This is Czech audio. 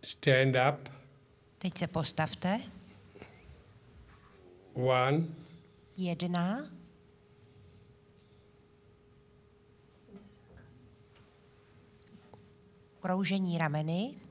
Stand up. Teď se postavte. 1, 1. Kroužení rameny.